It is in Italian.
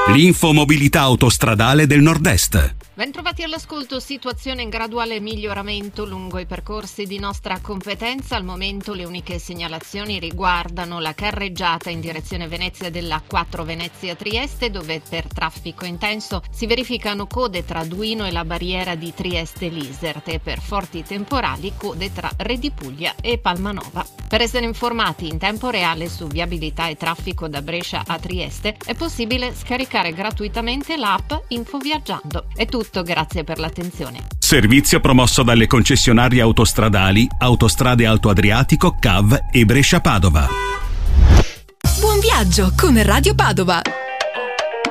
L'infomobilità autostradale del Nord-Est. Bentrovati all'ascolto. Situazione in graduale miglioramento lungo i percorsi di nostra competenza. Al momento le uniche segnalazioni riguardano la carreggiata in direzione Venezia della 4 Venezia-Trieste, dove per traffico intenso si verificano code tra Duino e la barriera di Trieste-Liserte e per forti temporali code tra Redipuglia e Palmanova. Per essere informati in tempo reale su viabilità e traffico da Brescia a Trieste è possibile scaricare gratuitamente l'app Infoviaggiando. È tutto, grazie per l'attenzione. Servizio promosso dalle concessionarie autostradali Autostrade Alto Adriatico, CAV e Brescia Padova. Buon viaggio con Radio Padova.